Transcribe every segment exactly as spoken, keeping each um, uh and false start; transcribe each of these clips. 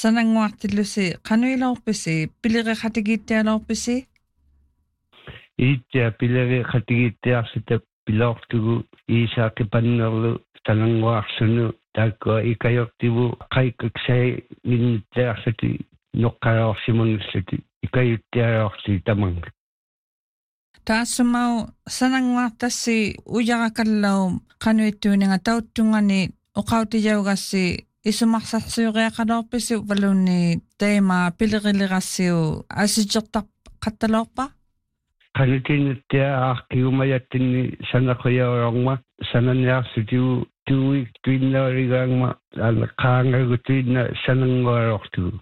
sananguartillusi qanuilorpisi piliqeqatigittialorpisi iittia piliqeqatigittiarsita pilortugu iisaaqqipannerlu sananguarsunu taakko ikajortivu qaikkaksai minnittaarlati noqqajaorsimunulluti ikajuttiajaorsi tamanga taassumau sananguartassi ujaqakallau qanuittuuninga tauttungani oqautijaugassi isumarsarsiuqiaqalorpisi valunni teema piliqiliqassiu asijertaq qattalorpa qanutinuttia aarkigumayattinni sanaqoyaororma sananiarsutiu tuui tuinnaarigaangma qaangagutuinna sananguarortugu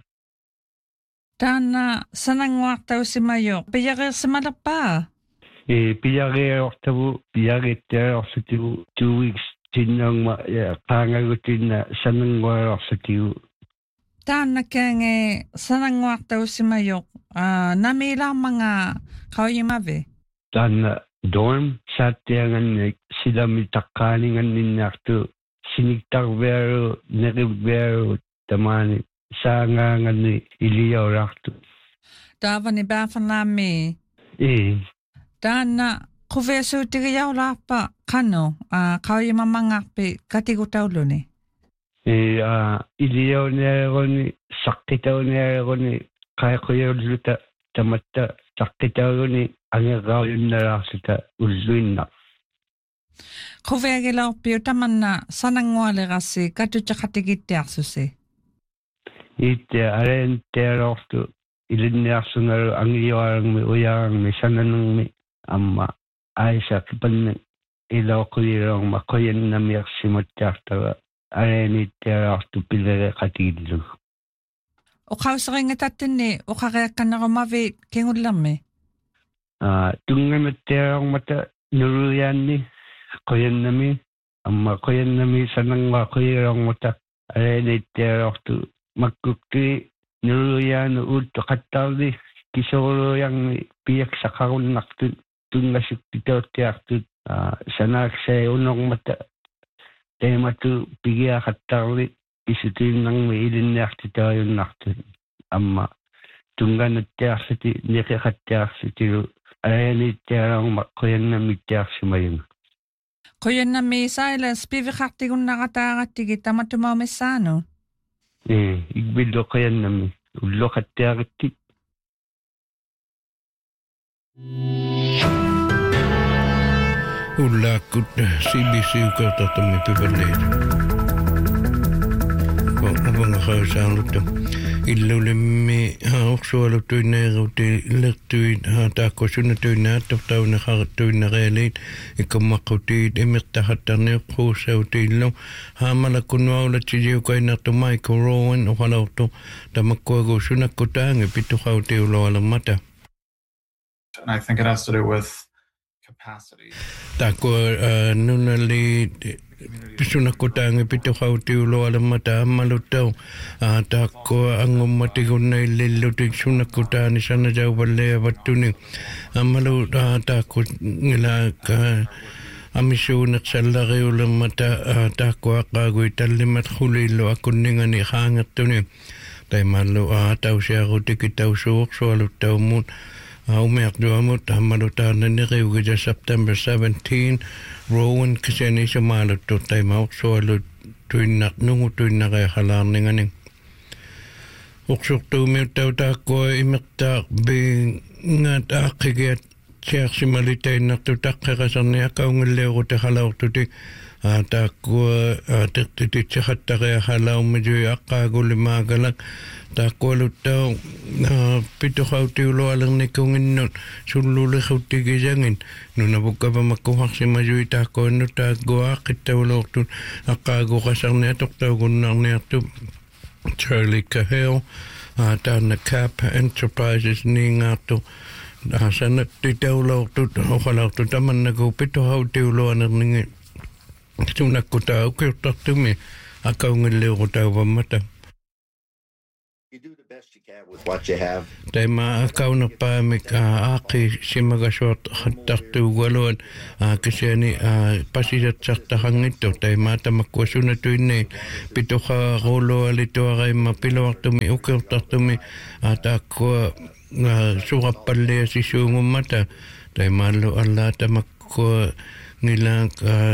taanna sananguartausimayo piyaqiirsimalerpaa e piyaqiortavu piyaqittiaorsutiu two weeks tinnaangma qaangagutuinna sananguarorsutiu taanna kaange sananguartausimayo namiilaarmanga qauyimave taanna dorm saattianganni silami taqqaaninganninnaartu siniktarvearu nerivearu tamaani saangaanganni iliaurartu taavani baafannaammi e taanna quviasuutigiyaulaarpa qanu qauyimammangaarpi katigutauluni e iliauniaeruni saqqitauniaeruni qaiquyulluta tamatta saqqitaaguni angerrauyunnalaarsuta ulluinna quviagilorpiu tamanna sanangualeqassi katucaqatigittiarsusi iittia aleentealortu ilinniarsungalu angiyoarangmi uyaarangmi sananungmi amma aisa kipanna ilooqulirorma qoyannamiarsimattiartava aleeniittialortu pileqatigillu oqauseringatattinni oqaqiaqqannerumavi kingullermi ah tungamattiarormata nuruyaanni qoyannami amma qoyannami sanangwa qoyirormata aleeniittialortu makkukki nuruyaanu uuttu qattarli kisoruyarni piyaksaqarunnartu tungassuktitoottiartut sanaaksai unormata teematu pigiaqattarli isutiinnarmi ilinniartitaayunnartut amma tunganattiarliti niqiqattiarlitilu aleeniittialorma qoyannamittiarsimayunga qoyannami silence piviqartigunnaqataaqattigi tamatumaumissaaну e igbillo qoyannami ulloqattiaqatti ullaakut C B C uqertartammi pivalleet avangaqausaarluttam illulimmi haorsualuttuinneeruti illertuit taakkosunatuinnaattortauneqartuinnerealiit ikkammaqqutiit imirtahattarniuqquussautillu haamalakunnuaulatsijiukainnertu Michael Rowan oqalortu tamakkuaguusunakkutaangi pittuqautiulualermata and I think it has to do with capacity. Taakko nunali pisunakkutaangi pittuqautiulualermata ammaluttau taakko angummatigunnaillillutik sunakkutaani sanajauvalleavattuni ammalu taakko ngilaka amisuuneqsallariulermata taakkuaqqaagui tallimat khulillu akunningani haangertuni taimallu tausiarutiki tausuuqsualuttaumut aumeaqtuamut hammalutaarnaneriugija September seventeenth Rowan kisaniisumaluttu taimauqsualut tuinnarnungu tuinnareaqalaarningani uqsurtuumiuttau taakkua imertaaq bingat aaqqigiat siarsimalitainnertu taqqeqasarni akaungilleerutaqalaortutik taakkua tertititseqattariaqalaummiui aqqaagulimaagalak taakkualuttau pituqautiulualernikunginnut sulluliquttigijangin nunavukkavamakkuharsimayui taakkuannut taakkuaaqittauluortut aqqaaguqasarni atortaugunnarniartu Charlie Cahill taanna Cap Enterprises niingaartu sanаттитаулаортут оқалаарту таманнагу питоhautiuluanerningi tunakkutaa ukiuttartumi akauнгиллиурутауваммата You do the best you can with what you have. Tai ma kauna pa me ka aki simaga short hattartu walon kiseni pasija tsarta hangito tai ma tamakwasuna tuinne pitoha rolo alito arai ma piloartumi ukertartumi atakko surapalle sisungumata tai ma lo alla tamakko nila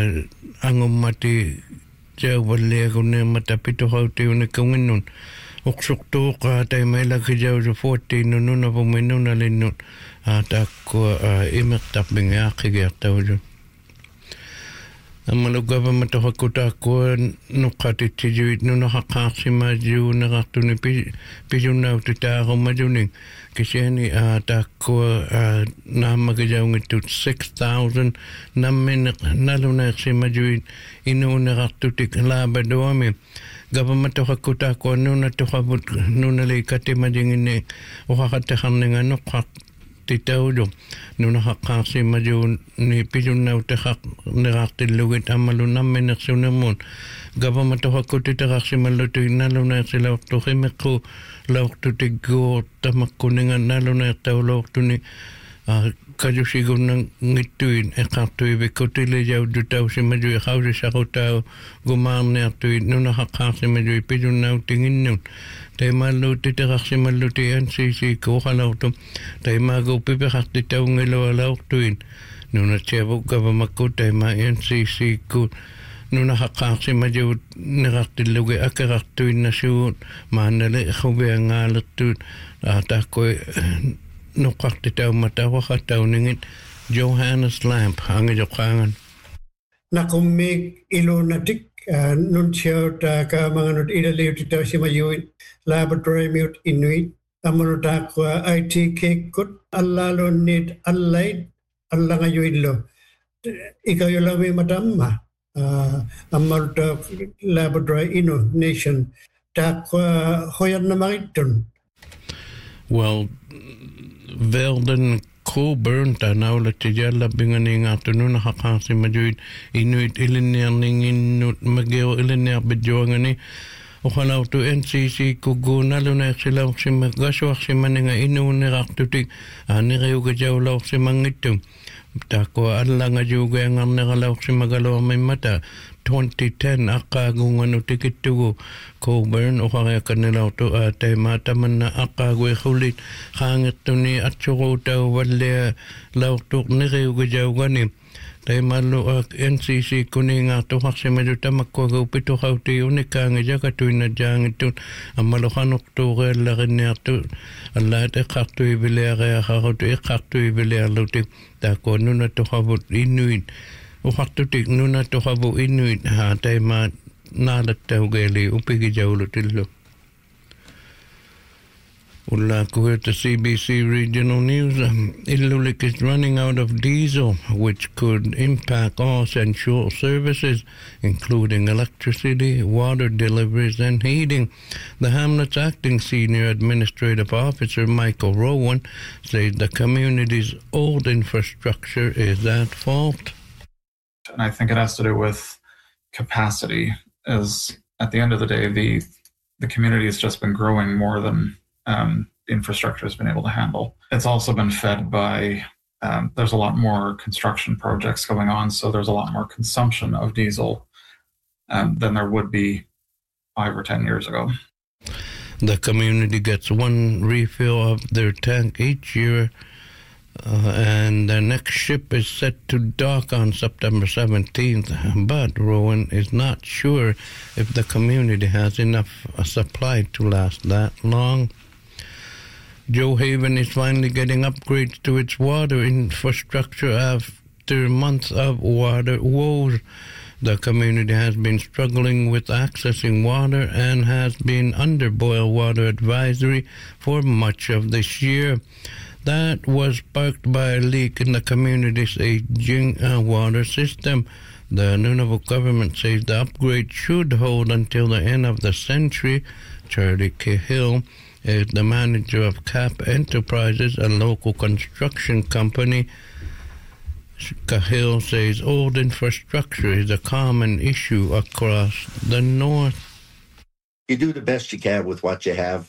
angumati jawale kunne mata pitoha tiune kunginun Oksukto ka tayo may laki jaw sa fourteen no na pumino na linun at ako imak taping akigir tao dyan. Ang maluga pa matahakuta ko nukatit si Jewit no nakakaksi madyo nakakto ni pisyong na utita ako madyoning kasi ni at ako na magajaw ngito six thousand namin nalunak si madyo ino nakakto tik labado amin. Government to hakuta ko nuna to habut nuna le kate madingine o hakatahan nga no hak titaudo nuna hakasi majo ni pijun na utak nagaktil lugit amalu namin naksunamon government to hakuti takasi maluto naluna sila to himeko lauk to tigo tamakuningan naluna taulok to ni kajo sigo ng ngituin e kaktuin bekotile jaw dutaw si majoy hawsi sa kutaw gumam na tuin no nakakak si majoy pidun na tingin nun tay maluti takak si maluti an si si ko kalaw to tay magaw pipikak ditaw ngilo alaw tuin no na tiyabog ka ba mako tay ma an si si ko no nakakak si majoy nakaktilugi akarak tuin na siyon manali kubi ang alat tuin at ako'y no kaktitaw matawa kataw ningit Johannes Lamp ang ijokangan. Nakumig ilo natik nun siya ka mga not ilaliw titaw si mayuin laboratory mute inuit amunot ako I T K kut alalo nid alaid alla ngayon lo ikaw yung lami madama amunot laboratory ino nation tak hoyan na makitun. Well, Velden Coburn tanaw la tijala binganing atunu nakakasi majuit inuit ilinear ningin nut mageo ilinear bedjoangani okalaw to N C C kuguna luna sila si magaswak si maninga inu niraktutik ani kayo gajaw law si mangitum tako alla nga juga ang nakalaw si magalaw may mata twenty ten akagung ano tikit tugo Coburn o kaya kanila to atay mata man na akagwe kulit hangit to ni at suko tao wale law to ni kayo gajaw ganim tay malo ak N C C kuning ato haksi majuta makwagaw pito kauti unika nga jaga tuwi na jang ito ang malokanok to kaya lakin niya to ala ito kakto ibili kaya kakto ikakto ibili alutik tako nuna to kabut inuit o kakto tik nuna to kabut inuit ha tay ma nalat tao gali upigi jaulo tilo. Ula ko the C B C Regional News. Ilulik is running out of diesel, which could impact all essential services, including electricity, water deliveries, and heating. The Hamlet's acting senior administrative officer, Michael Rowan, says the community's old infrastructure is at fault. And I think it has to do with capacity. As at the end of the day, the the community has just been growing more than Um, infrastructure has been able to handle. It's also been fed by, um, there's a lot more construction projects going on, so there's a lot more consumption of diesel um, than there would be five or ten years ago. The community gets one refill of their tank each year, uh, and the next ship is set to dock on September seventeenth, but Rowan is not sure if the community has enough uh, supply to last that long. Joe Haven is finally getting upgrades to its water infrastructure after months of water woes. The community has been struggling with accessing water and has been under boil water advisory for much of this year. That was sparked by a leak in the community's aging uh, water system. The Nunavut government says the upgrade should hold until the end of the century. Charlie Cahill is the manager of Cap Enterprises, a local construction company. Cahill says old infrastructure is a common issue across the north. You do the best you can with what you have.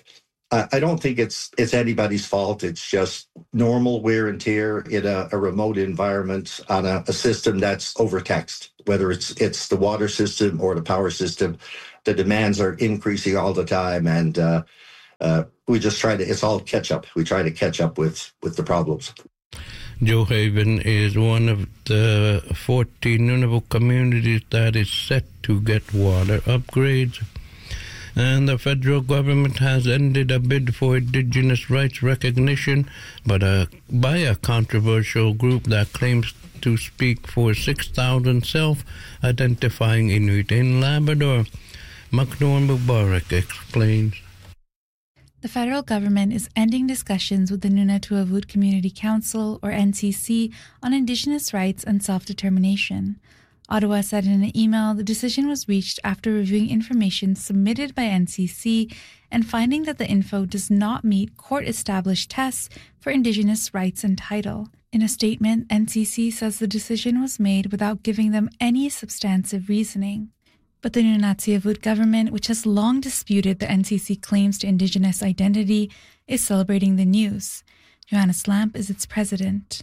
I, I don't think it's it's anybody's fault. It's just normal wear and tear in a, a remote environment on a, a system that's overtaxed, whether it's it's the water system or the power system. The demands are increasing all the time, and uh, uh, we just try to, it's all catch up. We try to catch up with, with the problems. Joe Haven is one of the fourteen Nunavut communities that is set to get water upgrades. And the federal government has ended a bid for Indigenous rights recognition but a, by a controversial group that claims to speak for six thousand self-identifying Inuit in Labrador. Maknoor Mubarak explains. The federal government is ending discussions with the Nunatuavut Community Council, or N C C, on Indigenous rights and self-determination. Ottawa said in an email the decision was reached after reviewing information submitted by N C C and finding that the info does not meet court-established tests for Indigenous rights and title. In a statement, N C C says the decision was made without giving them any substantive reasoning. But the Nunatsiavut government, which has long disputed the N C C claims to Indigenous identity, is celebrating the news. Johannes Lamp is its president.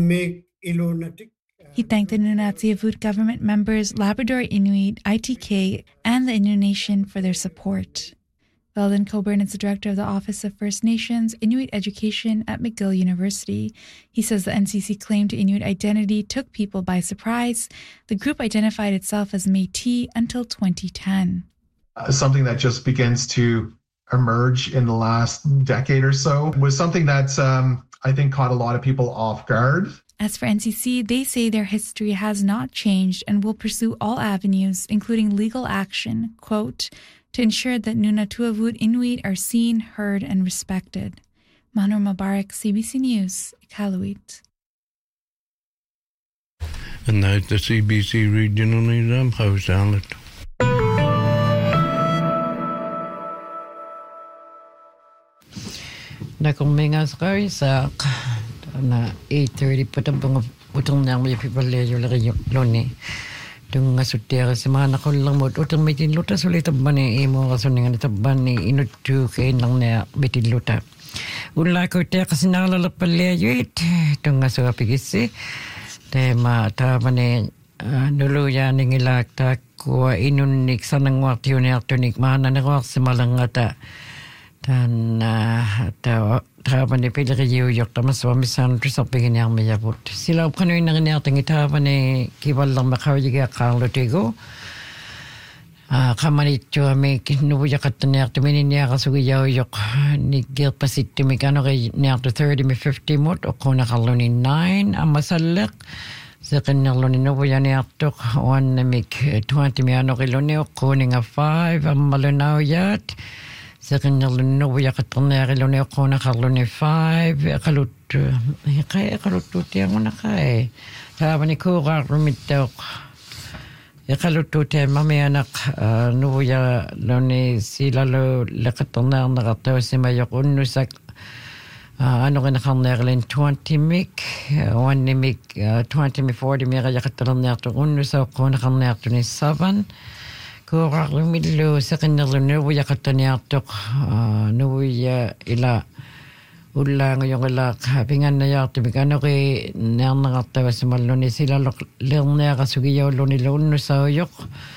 He thanked the Nunatsiavut government members, Labrador Inuit, I T K, and the Innu Nation for their support. Veldon Coburn is the director of the Office of First Nations Inuit Education at McGill University. He says the N C C claim to Inuit identity took people by surprise. The group identified itself as Métis until twenty ten. Uh, something that just begins to emerge in the last decade or so was something that's, um, I think, caught a lot of people off guard. As for N C C, they say their history has not changed and will pursue all avenues, including legal action, quote, to ensure that Nunatuavut Inuit are seen, heard, and respected. Manur Mubarak, C B C News, Iqaluit. And that's the C B C Regional News. I'm House Alet. Nakumingas kari sa na eight thirty patang putong nang may people leyo lagi loni. Dung ngasutera sa mga nakulang mo utang may tinluta sulit taban ni imo kasuningan taban ni inutu kay nang na bitinluta. Ula ko te kasi nalala paleyo it dung ngasuga pigisi te ma taban ni nuluya ning ilakta ko inunik sanang wakti ni aktonik mana na wak sa malangata tan ta taban ni piliriyo yok tamas wa misan trisaping yang mayabot sila kanoy nang niatang itaban ni kibal lang makawiga kang lutigo ah kamani to me kinuya katanya to mininya kasugiyaw yok ni gil pasiti me kano kay niato thirty me fifty mot o kona kaloni nine amasalak sa kanang ni no ya niato one me twenty me ano kiloni o koninga five amalanaw yat Second no we got on there alone kona kalone five kalut kay kalut tuti ang nakay sabani ko ga rumitok ya kalut tuti mami anak no ya lone sila lo lakatona nagataw si mayok unusak ano kana kanlerlen twenty mic one mic twenty me forty me ga yakatron nerto unusak kona kanlerto ni seven Kura lumilo sa kanila nuwi kataniatok nuwi ila ulang yung ila kapingan na yak tibigano kay nang nakatawa sa maloni sila lang na kasugiyaw loni lono sa uyok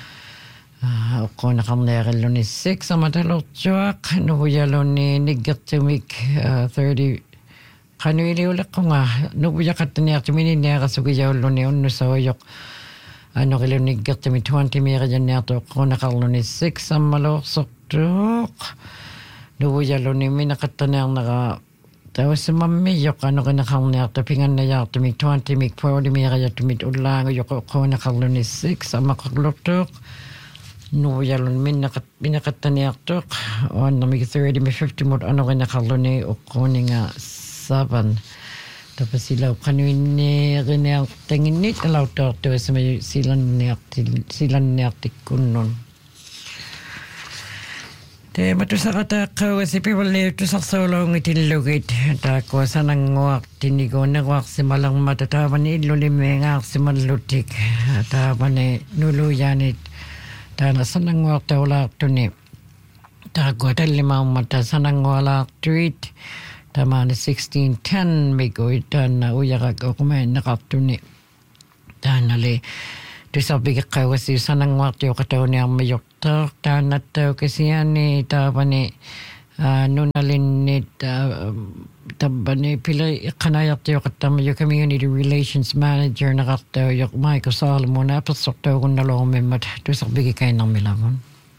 ako nakamnera loni six sa matalok chwak nuwi loni nigatumik thirty kanuili ulak ko nga nuwi kataniatok minina kasugiyaw loni ono sa uyok ano kilo ni gata mi twenty mira janeto kona kalno ni six amalo soktok nuya lo ni mi nakatanang naka tawa sa mami yok ano kana kalno to pingan na yak mi twenty mi forty mira ya to mi ulang yok kona kalno ni six amakaklotok nuya lo mi nakat binakatanak tok on mi thirty mi fifty mo ano kana kalno ni o koninga seven Tapos sila kanuin ni Renel tenginit alaw to sa may silan nerti silan nerti kunon. Te matusakata ko si people to sa solo ngitilugit ta ko sanang ngwak tinigo na ngwak si malang matataban ni lulimengak si malutik ta bane nuluyanit ta na sanang ngwak tawla to ni Tagwa talima mata sanangwala street tamana sixteen ten migo itan uyaga kumain nakaptuni tanale tusabi kawasi sanangwat yo katawni ang mayokta tanat kasiani tabani nunalinit tabani pila kanayat yo katam yo community relations manager nakataw yo Michael Solomon apasoktaw kun nalome mat tusabi kay nang milagon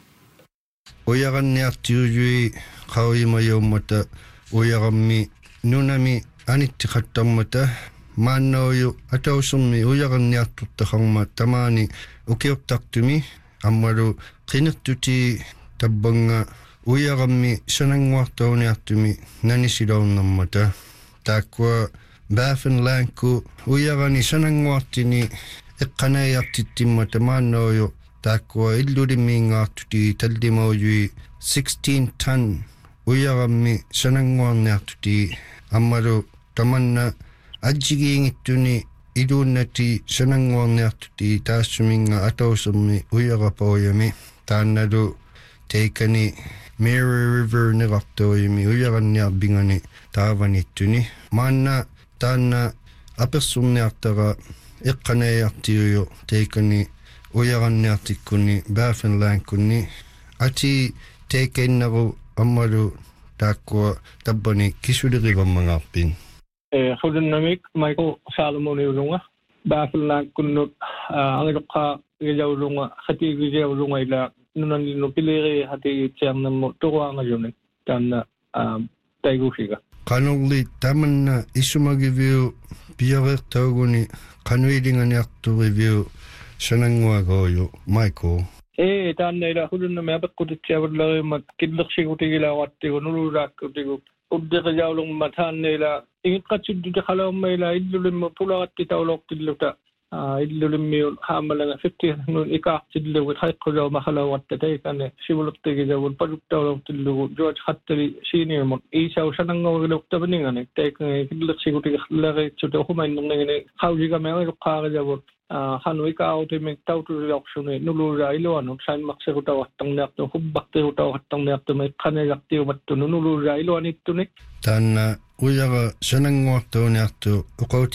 Uyagan niya tiyuji kawi mayomata uyagammi nunami anitti khattamata maannoyu atawsummi uyagan niya tuttakangma tamani ukioktaktumi ammaru qinirtuti tabbanga uyagammi sanangwartauniartumi nanisidaunnammata taakwa Baffinlanku uyagani sanangwartini iqqanayartittimmata maannoyu taakwa illulimiingaartuti tallimaujui sixteen ton uyagammi sanangwarniartuti ammalu tamanna ajjigiingittuni iluunnati sanangwarniartuti taassuminga atawsummi uyagapauyami taannalu teikani Mary River niqartuuyimi uyaganniarbingani taavanittuni maanna taanna apersumniartaqa iqqanayaartiuyu teikani uyaganniartikkuni Baffinlankunni ati teikeinnaru ammalu taakkua tabbani kisuliqivammangaarpin eh hudunamik Michael Solomon ulunga Baffinlankunnut angiloqqa gijawlunga khati gijawlunga ila nunanino piliri hati tiarnammo turuangajuni tanna taigusiga Kanulli tamanna isumagiviu piareertauguni qanuilinganiarturiviu sananguagoyu Michael eh tanna ila huduname apeqqutitsiavallerimat killersigutigilaawattigu nululaakutigu uddiqijawlung matanna ila ingiqqatsudduti qalawma ila illulimmu pulaqatti tawloqtilluta illulimmiul haamalanga fifty nun ikaaqtillugu haiqqulaw makhalawatta taikane sivuluttigijawul paluttawloqtillugu George Hattari seniormut isaw sanangawagiluqtabaningane taikane killersigutigilareitsuta humainnerngene hausigameangiluqqaaqijawul hanu ikaautimik tautulilaqsuni nulura iluanut saimaqsirutawartarniartu hubbaqtirutawartarniartu iqqanajaqtiumattu nulura iluanittuni taanna uyaga sananguartuuniartu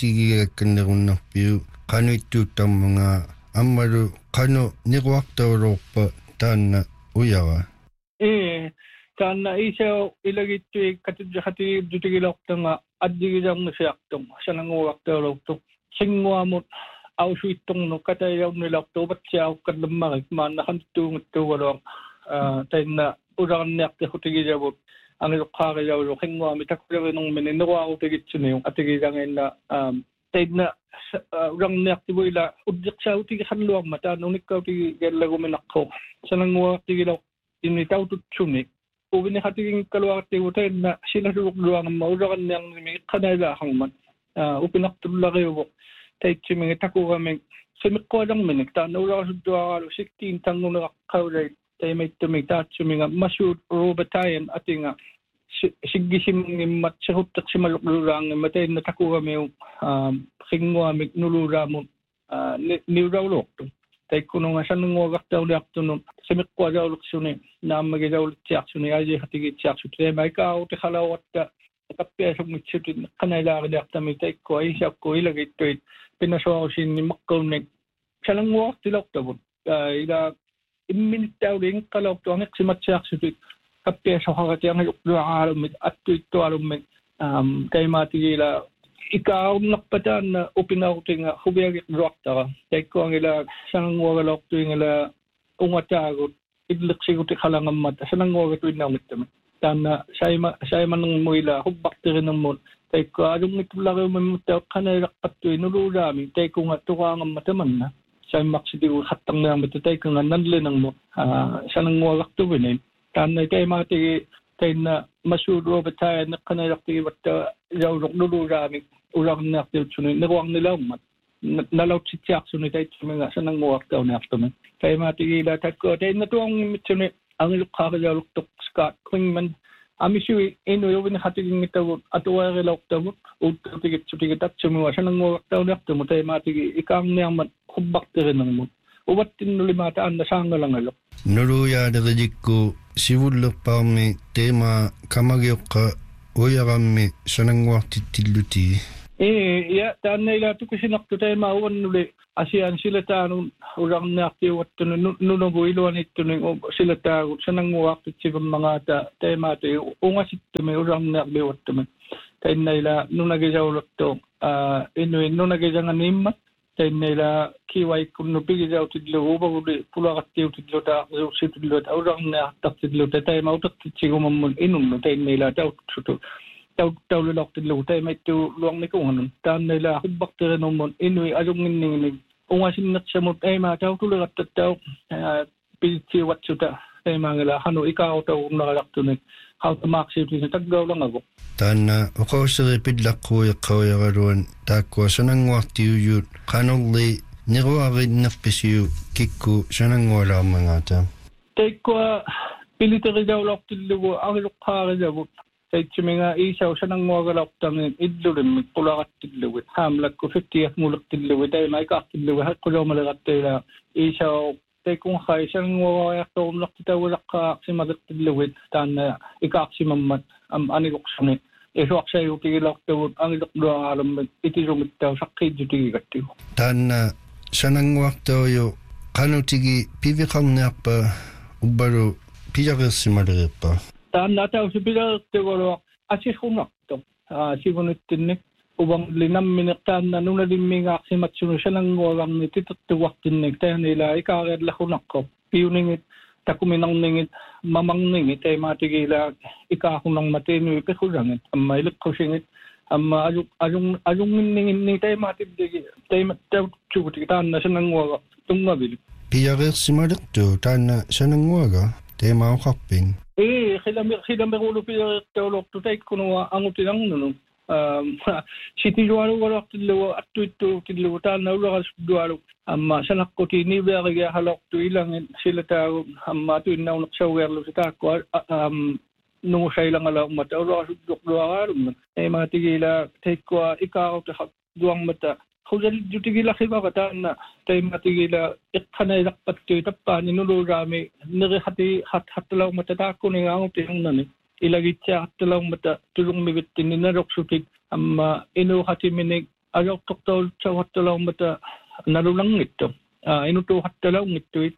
uqautigigakkannеруннарпиу qanuittuuttarmunga ammalu qanu niquartaulorpa taanna uyaga eh taanna isao ilagittu katujjahati dutigilartanga addigijarnisiartum sananguartaulortu singuamut ausuittornu katayarnilartu upatsiauqqallammarik maanna hanttuunguttuugaluaq tainna ularniartihutigijavut angiluqqaaqijavulu qinguami takkulerinnermini neruarutigitsiuniu atigigangainna tainna ularniartivuila uddiqsautigi halluarma taanna unikkautigi gallaguminaqqo sananguartigilaq inni taututsuni uvini hatigingikkaluartigu tainna silasuluqluangamma ularniarnimi iqqanailaaqangmat upinartullariuvoq taitsimiga takugamik simiqqualarminik taanna ularasudduaraalu sixteen tanguneqaqqaulait taimaittumik taatsuminga Masud Robatayan atinga siggisimngimmat sirutteqsimaluqlulaangimma tainna takugamiu qinguamik nululaamun niulauloqtu taikkununga sanunguagartauliartunun simiqquasauluqsuni naammagisaulittiartsuni ajihatigittiarsuti taimaikaauti halawatta tappiasummitsuti qanailaariartami taikkua isakku ilagittuit pinasuarusinni maqqunnik sanunguartilortavut ila imminitauling qalawtu angiqsimatsiarsutit kappiasohagatiangaluqluaraalumit attuittualumit taimatigila ikaarunnerpataanna upinautinga hubiagiqluartara taikkuangila sananguagalortuingila ungataagut illeqsiguti qalangammat sananguagatuinnaungittami taanna saima saimannermuila hubbaqtirinermut taikku alungittullariumimmutta qanailaqqattui nululaami taikkunga tuqaangamma tamanna saimaqsitigu hattarniarmata taikkunga nanlenermu sananguagartuvini taanna taimaatigi tainna Masud Robatayan qanailartigivatta jauluq nululaami ularniartiutsuni neruarnilaummat nalautsitsiarsuni taitsuminga sananguartauniartumi taimaatigi la takku tainna tuangimitsuni angiluqqaaqijaaluqtoq Scott Klingman amisui inu yovini hatigingitavut atuarilaortavut uuttigitsutigitatsumiwa sananguartauniartumut taimaatigi ikaarniarmat hubbaqtirinermut uvattinnulimaata anna saangalangalo nuluyaaderiikku sivullerpaarmi teema kamagioqqa uyarammi sananguartittilluti. Eh, ya, taanna ila tukusinaqtu teema uannuli asian silataanun urarniartiuattunu nunugu iluanittuni silataagut sananguartitsivammangaata teemaata ungasittumi urarniarliuattumi. Tainna ila nunagisauluttu inu nunagisanganimma tainna ila kiwaikkunnu pigisautillu ubaguli pulaqattiutillota aqsuuksitillota urarniartartilluta teema utaktitsigumammun inunnu tainna ila tautsutu taululortillu taimaittu luarnikunganun taanna ila hubbaqterinummun inui alunginningini ungasinnersamut eima tautuleqattattau pigitsiuatsuta eimangila hanu ikaarutaunnaqalartuni hautamaaqsiutina taggaulangagu taanna uqausseri pillaqquuyeqqauyaraluan taakkua sananguartiuyuut qanorli niruarinnerpisiu kikku sanangualaarmangaata taikkua piliterisaulartillugu ariluqqaarilavut taitsuminga isau sananguagalortangin illulimmik qulaqattillugut haamlakku fiftieth mulertillugut taima ikaartillugut haqqulormaleqattaila isau taikun khai sananguagartornertitauulaqqaa simalertillugut taanna ikaarsimammat am aniluqsuni isuaqsayutigilartugut angileqluaraalammat itisumittau saqqiittutigigattigu taanna sananguartoyu qanutigi piviqarniarpa ubbalu pijareersimalerippa taanna tausipilertigolo asihunarto sivunittinnik ubanglinammineq taanna nunalimmigaaqsimatsunu sananguagarni titertuartinnik taanila ikaareerlahunarqo piuningit takuminarningit mamangingit taimatigila ikaahunarmatinu pehurangit amma ileqqusingit amma alung alung alunginningini taimatidigi taimattautsugutigi taanna sananguaga tungavili pijareersimalertu taanna sananguaga teemauqarpin eh khilami khilamerulu pijareertaulortu taikkunua angutinarnunu sitijualu walortillu attuittu tillu taanna ulaqasuddualu amma sanaqqути niveeriga halortu ilangin silataagu amma tuinnaunersaugerlu sitaakku nungushailangala ummata ulaqasudduqluaraalumma taimatigila taikkua ikaaruta duarmata khujalljutigila khibara taanna taimatigila iqqanailarpattui tappaani nuluuraami nerihati hat hattalaumata taakkuningaangutinarnani ilagitsiartalaumata tulungmivittinni naroqsutik amma inuuhatiminik alortortaultsauhattalaumata nalulangittu inutu hattalaungittuit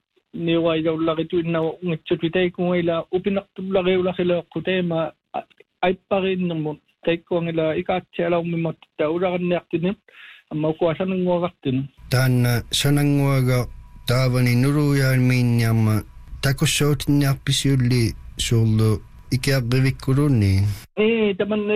niuailaullaritu taikkuila upinartullariulaqileeqqu teema aippariinnermun taikkuangila ikaatsialaummimatta ularanniartini amma ukua sananguagartinu taanna sananguaga taavani nuruyaamiinniarma takussautinniarpisiulli suurlu ikiaqqivikkulunni eh tamanna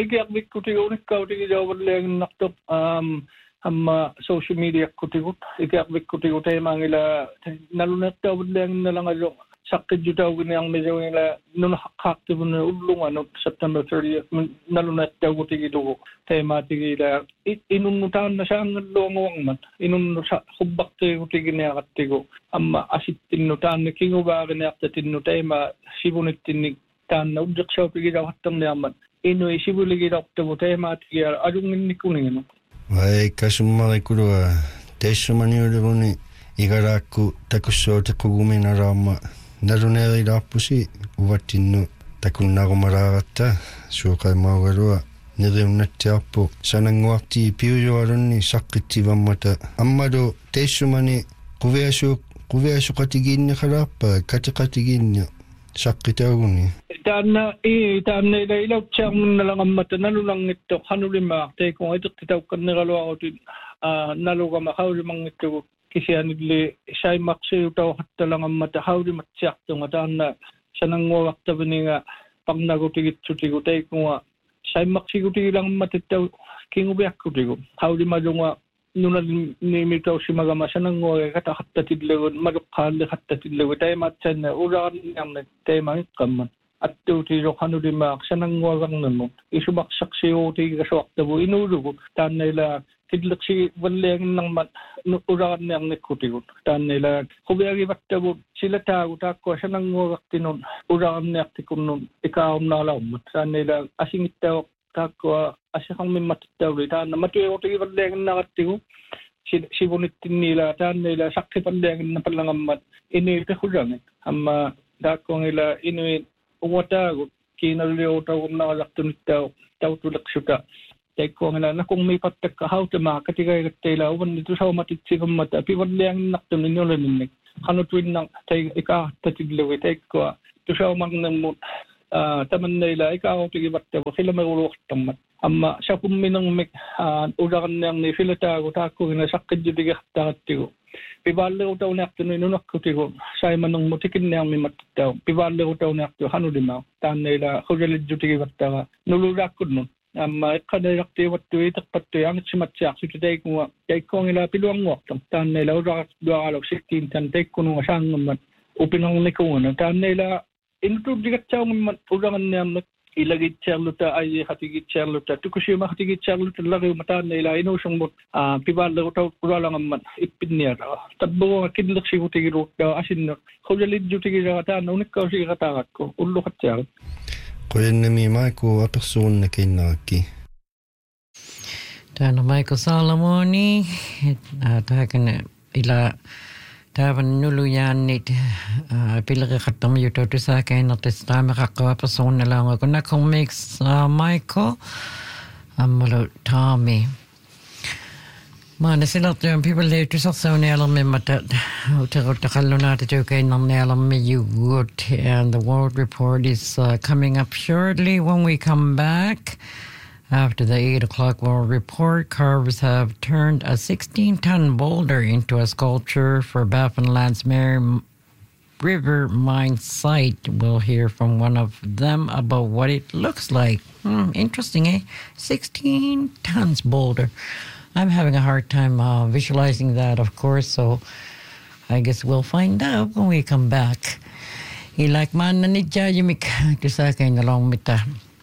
ikiaqvikkutigunnikkautigijauverleaginnartoq um amma social media kutigut ikiaqvikkutigu teemaangila nalunertauverleaginnalangalo saqqijjutauginiarmisugila nunaqqaaqtivunna ullunganut September thirtieth nalunertaugutigilugu teemaatigila inunnu taanna saangalluanguangmat inunnu hubbaqtigutigineaqattigu amma asittinnu taanna kinguvaagineartatinnu teema sivunittinni taanna uddeqsaupigilauhattarniarmat inu isivuligilortavu teemaatigia alunginnikkuninginu vai kasummarikkulua teissumaniuluguni igalaakku takussooteqquguminaraarma naluneerilaarpusi uvattinnu takunnarumalaaratta suuqaimaugalua neriunnattiarpu sananguarti piuyualunni saqqittivammata ammalu teissumani quviasuuq quviasuqatigiinniqalaarpa katiqatigiinni saqqitaugunni taanna i taanna ila ilautsaarmunnalangammata nalulangitto hanulimaaq teikun iteqtitaukkanneraloarutin nalugama haulimangittugu kisianilli saimaqsiutau hattalangammata haulimatsiartunga taanna sananguagartaviniga parnagutigitsutigu teikunga saimaqsigutigilangammatittau kingubiakkutigu haulimalunga nunalimimitausimagama sananguaga katahattatillugun maluqqaalli hattatillugu taimaatsanna ulaarniarna taimagiqqamman attuutiilo hanulimaaq sananguagarnammu isumaqsaqsiuutigigasoartavu inuulugu taannaila kidleqsi valleaginnarmat ulaarniarnikkutigut taannaila quviagivattavu silataagu taakkua sananguagartinun ulaarniartikunnun ikaarumnaalaummat taannaila asingittau taakkua asiqarmimmattittauli taanna matueortigivalleaginnaqattigu sivunittinniila taannaila saqqipalleaginnapallangammat inuipehulangit amma taakkuangila inuit watagut kiinalliutagum naqalartunittau tautulaqsuta taikkuangala nakung mi pattakka hautama katigaigatteila uvanni tusaumatitsigumata pivallianginnartuni nulaninnik qanutwinnaq tai ikaartatiglugi taikkua tusaumarnermut tamanneila ikaarutigivattavu khilameruluortammat amma sapumminermik ularnerni filataagu taakkugina saqqijjutigertarattigu pivallerutaunertuni nunakkutigu saimanermu tikinnearmimattau pivallerutaunertu hanulima taanneila khujalijjutigivattara nululaakkunnut amma iqqanertiivattu iterpattu yaangitsimatsiarsutu taikkuwa taikkuangila piluanguartam taanneila ularatuaraluk sixteen tan taikkunuga saangammat upinernikuguna taanneila inutuddigatsaungimmat ularanniarnak ilagitserluta ai hatigitserluta tukusima hatigitserluta lariuma taanneila inuusunmut pivallerutau ulalangammat ippinniara tabbuga kidlersigutigiluutta asinner khujalijjutigilara taanna unikkausigirataarakku ulluqatsiarat qoyannami maiku apersuunna kinnaakki Täällä Michael Salomoni, tähän ila Tavan nulujannit pilqeqattam yututusaakeennartis taamaqaqqava persoonalaanga kunnakormix Michael ammalu Tommy Maana silartuan pipalleitusarsaunialermimmata uteruttaqallunaata tuukainnarnialermi yugut and the world report is uh, coming up shortly when we come back. After the eight o'clock world report, carvers have turned a sixteen-ton boulder into a sculpture for Baffinland's Mary River mine site. We'll hear from one of them about what it looks like. Hmm, interesting, eh? sixteen tons boulder. I'm having a hard time uh, visualizing that, of course, so I guess we'll find out when we come back. Ilak man na ni Jayimik, kisakain along with